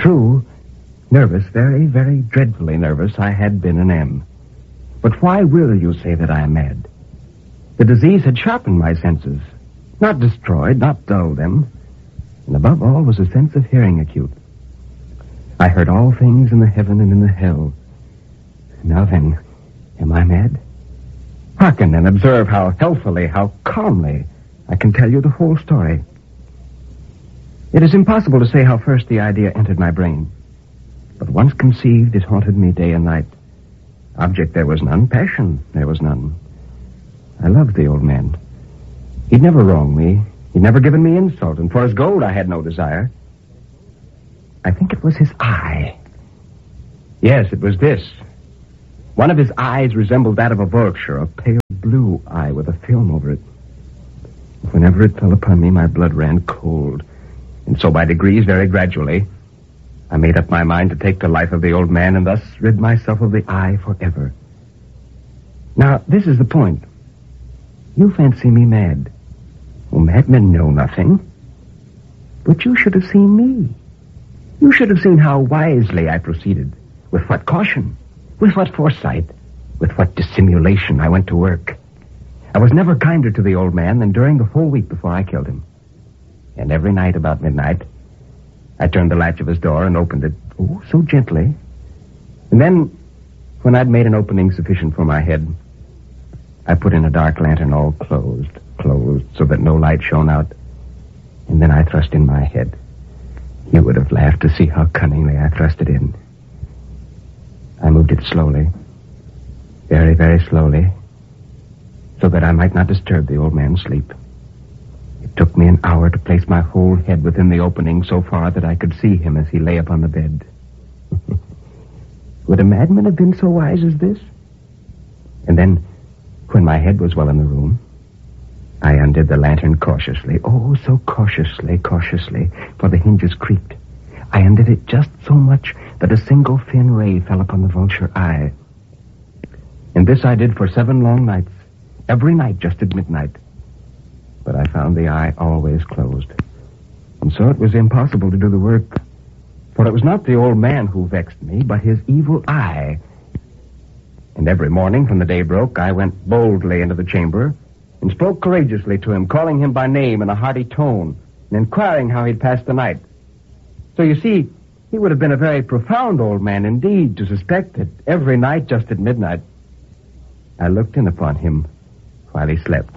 True, nervous, very, very dreadfully nervous, I had been an M. But why will you say that I am mad? The disease had sharpened my senses, not destroyed, not dulled them. And above all was a sense of hearing acute. I heard all things in the heaven and in the hell. Now then, am I mad? Hearken and observe how healthily, how calmly I can tell you the whole story. It is impossible to say how first the idea entered my brain. But once conceived, it haunted me day and night. Object there was none, passion there was none. I loved the old man. He'd never wronged me. He'd never given me insult, and for his gold I had no desire. I think it was his eye. Yes, it was this. One of his eyes resembled that of a vulture, a pale blue eye with a film over it. Whenever it fell upon me, my blood ran cold. And so by degrees, very gradually, I made up my mind to take the life of the old man and thus rid myself of the eye forever. Now, this is the point. You fancy me mad. Well, madmen know nothing. But you should have seen me. You should have seen how wisely I proceeded, with what caution, with what foresight, with what dissimulation I went to work. I was never kinder to the old man than during the whole week before I killed him. And every night about midnight, I turned the latch of his door and opened it, oh, so gently. And then, when I'd made an opening sufficient for my head, I put in a dark lantern all closed, so that no light shone out. And then I thrust in my head. You would have laughed to see how cunningly I thrust it in. I moved it slowly, very, very slowly, so that I might not disturb the old man's sleep. It took me an hour to place my whole head within the opening so far that I could see him as he lay upon the bed. Would a madman have been so wise as this? And then, when my head was well in the room, I undid the lantern cautiously. Oh, so cautiously, for the hinges creaked. I undid it just so much that a single thin ray fell upon the vulture eye. And this I did for 7 long nights, every night just at midnight. But I found the eye always closed. And so it was impossible to do the work. For it was not the old man who vexed me, but his evil eye. And every morning when the day broke, I went boldly into the chamber and spoke courageously to him, calling him by name in a hearty tone and inquiring how he'd passed the night. So you see, he would have been a very profound old man indeed to suspect that every night just at midnight, I looked in upon him while he slept.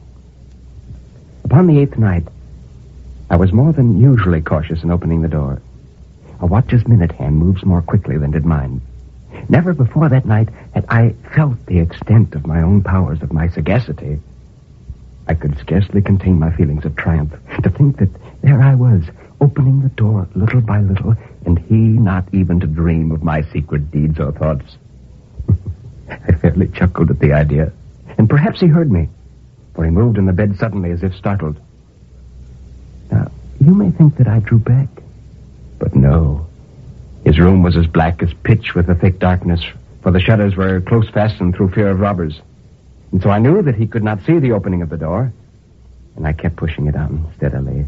Upon the 8th night, I was more than usually cautious in opening the door. A watch's minute hand moves more quickly than did mine. Never before that night had I felt the extent of my own powers, of my sagacity. I could scarcely contain my feelings of triumph to think that there I was, opening the door little by little, and he not even to dream of my secret deeds or thoughts. I fairly chuckled at the idea, and perhaps he heard me, for he moved in the bed suddenly as if startled. Now, you may think that I drew back, but no. His room was as black as pitch with a thick darkness, for the shutters were close fastened through fear of robbers. And so I knew that he could not see the opening of the door, and I kept pushing it on steadily.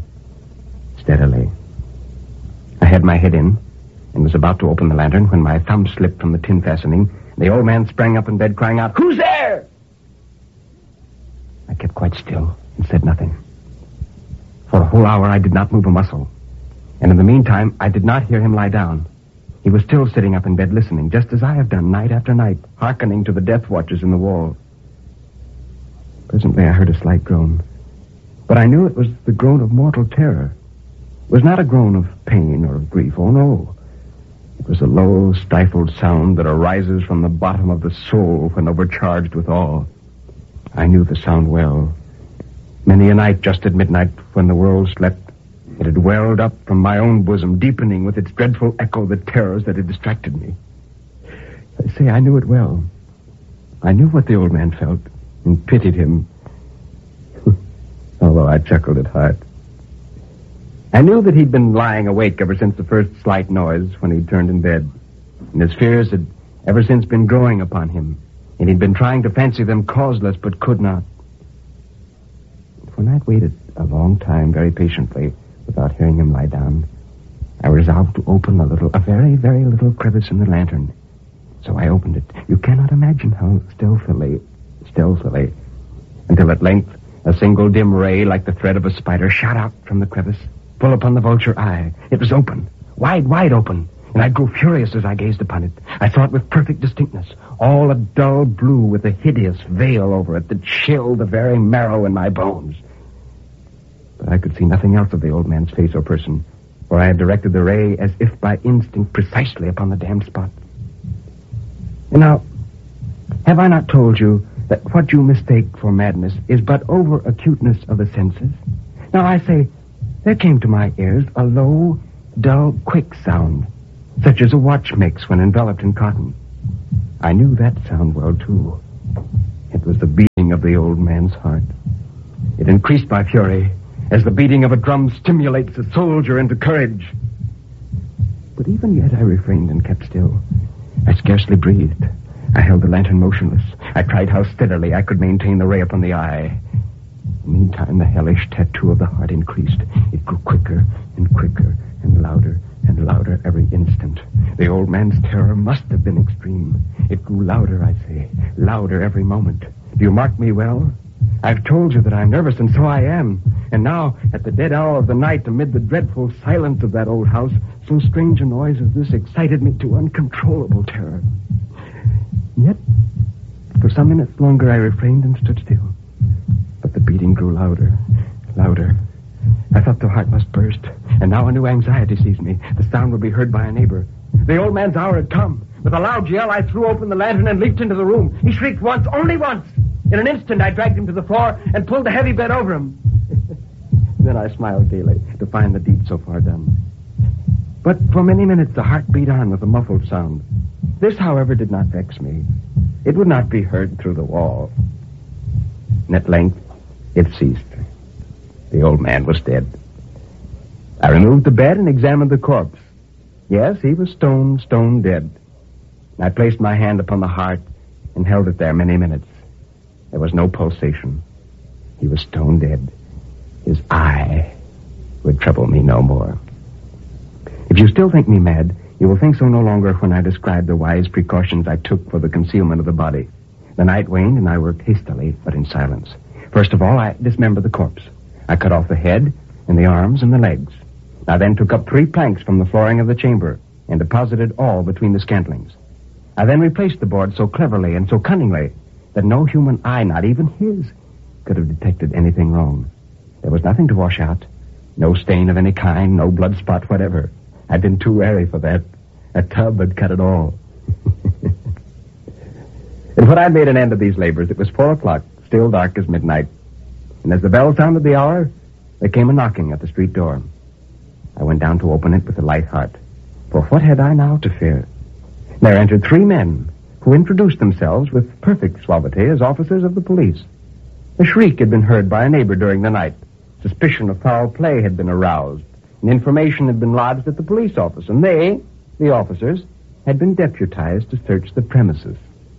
I had my head in and was about to open the lantern when my thumb slipped from the tin fastening, and the old man sprang up in bed crying out, "Who's there?" I kept quite still and said nothing. For a whole hour I did not move a muscle, and in the meantime I did not hear him lie down. He was still sitting up in bed listening, just as I have done night after night, hearkening to the death watches in the wall. Presently I heard a slight groan, but I knew it was the groan of mortal terror. It was not a groan of pain or of grief, oh no. It was a low, stifled sound that arises from the bottom of the soul when overcharged with awe. I knew the sound well. Many a night just at midnight when the world slept, it had welled up from my own bosom, deepening with its dreadful echo the terrors that had distracted me. I say I knew it well. I knew what the old man felt and pitied him, although I chuckled at heart. I knew that he'd been lying awake ever since the first slight noise when he turned in bed, and his fears had ever since been growing upon him, and he'd been trying to fancy them causeless but could not. When I'd waited a long time very patiently without hearing him lie down, I resolved to open a very, very little crevice in the lantern. So I opened it. You cannot imagine how stealthily, until at length a single dim ray, like the thread of a spider, shot out from the crevice, full upon the vulture eye. It was open, wide open, and I grew furious as I gazed upon it. I saw it with perfect distinctness, all a dull blue with a hideous veil over it that chilled the very marrow in my bones. But I could see nothing else of the old man's face or person, for I had directed the ray as if by instinct precisely upon the damned spot. And now, have I not told you that what you mistake for madness is but over-acuteness of the senses? Now I say, there came to my ears a low, dull, quick sound, such as a watch makes when enveloped in cotton. I knew that sound well, too. It was the beating of the old man's heart. It increased my fury, as the beating of a drum stimulates a soldier into courage. But even yet I refrained and kept still. I scarcely breathed. I held the lantern motionless. I tried how steadily I could maintain the ray upon the eye. Meantime, the hellish tattoo of the heart increased. It grew quicker and quicker and louder every instant. The old man's terror must have been extreme. It grew louder, I say, louder every moment. Do you mark me well? I've told you that I'm nervous, and so I am. And now, at the dead hour of the night, amid the dreadful silence of that old house, so strange a noise as this excited me to uncontrollable terror. Yet, for some minutes longer, I refrained and stood still. But the beating grew louder. I thought the heart must burst, and now a new anxiety seized me. The sound would be heard by a neighbor. The old man's hour had come. With a loud yell, I threw open the lantern and leaped into the room. He shrieked once, only once. In an instant, I dragged him to the floor and pulled the heavy bed over him. Then I smiled gaily to find the deed so far done. But for many minutes, the heart beat on with a muffled sound. This, however, did not vex me. It would not be heard through the wall. And at length, it ceased. The old man was dead. I removed the bed and examined the corpse. Yes, he was stone dead. I placed my hand upon the heart and held it there many minutes. There was no pulsation. He was stone dead. His eye would trouble me no more. If you still think me mad, you will think so no longer when I describe the wise precautions I took for the concealment of the body. The night waned, and I worked hastily, but in silence. First of all, I dismembered the corpse. I cut off the head and the arms and the legs. I then took up 3 planks from the flooring of the chamber and deposited all between the scantlings. I then replaced the board so cleverly and so cunningly that no human eye, not even his, could have detected anything wrong. There was nothing to wash out. No stain of any kind, no blood spot whatever. I'd been too wary for that. A tub had cut it all. And when I'd made an end of these labors, it was 4 o'clock, still dark as midnight. And as the bell sounded the hour, there came a knocking at the street door. I went down to open it with a light heart. For what had I now to fear? There entered 3 men who introduced themselves with perfect suavity as officers of the police. A shriek had been heard by a neighbor during the night. Suspicion of foul play had been aroused, and information had been lodged at the police office, and they, the officers, had been deputized to search the premises.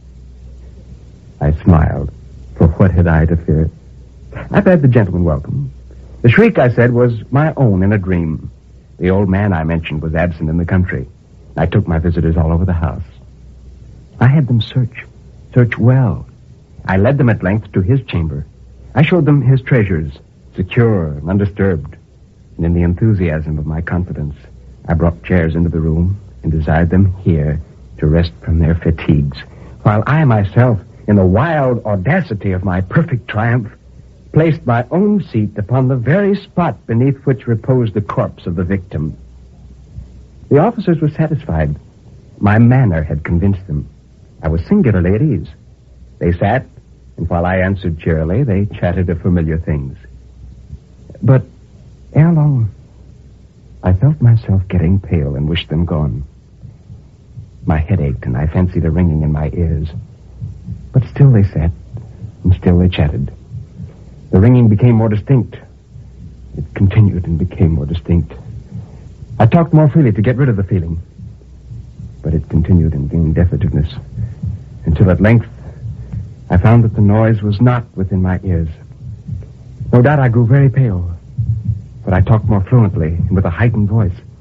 I smiled, for what had I to fear? I bade the gentleman welcome. The shriek, I said, was my own in a dream. The old man I mentioned was absent in the country. I took my visitors all over the house. I had them search well. I led them at length to his chamber. I showed them his treasures, secure and undisturbed. And in the enthusiasm of my confidence, I brought chairs into the room and desired them here to rest from their fatigues, while I myself, in the wild audacity of my perfect triumph, placed my own seat upon the very spot beneath which reposed the corpse of the victim. The officers were satisfied. My manner had convinced them. I was singularly at ease. They sat, and while I answered cheerily, they chatted of familiar things. But ere long, I felt myself getting pale and wished them gone. My head ached, and I fancied a ringing in my ears. But still they sat, and still they chatted. The ringing became more distinct. It continued and became more distinct. I talked more freely to get rid of the feeling. But it continued and gained definitiveness, until at length I found that the noise was not within my ears. No doubt I grew very pale, but I talked more fluently and with a heightened voice.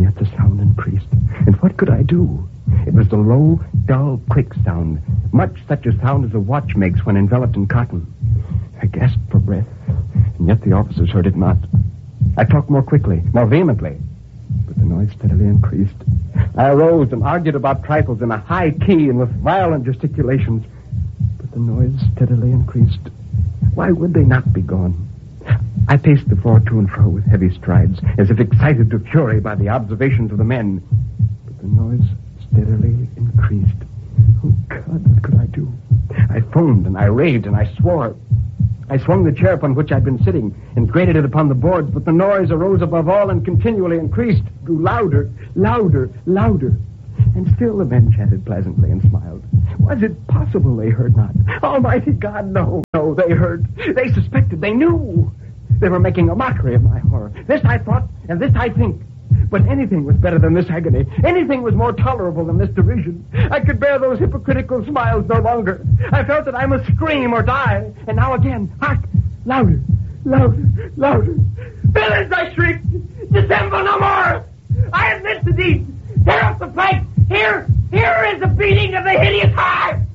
yet the sound increased. And what could I do? It was the low, dull, quick sound, much such a sound as a watch makes when enveloped in cotton. I gasped for breath, and yet the officers heard it not. I talked more quickly, more vehemently, but the noise steadily increased. I arose and argued about trifles in a high key and with violent gesticulations, but the noise steadily increased. Why would they not be gone? I paced the floor to and fro with heavy strides, as if excited to fury by the observations of the men. But the noise steadily increased. Oh, God, what could I do? I foamed and I raved and I swore. I swung the chair upon which I'd been sitting and grated it upon the boards, but the noise arose above all and continually increased, grew louder, louder, louder. And still the men chatted pleasantly and smiled. Was it possible they heard not? Almighty God, no, they heard. They suspected, they knew. They were making a mockery of my horror. This I thought, and this I think. But anything was better than this agony. Anything was more tolerable than this derision. I could bear those hypocritical smiles no longer. I felt that I must scream or die. And now again, hark, louder, louder, louder. Villains, I shrieked. Dissemble no more. I admit the deed. Tear up the plank. Here is the beating of the hideous heart.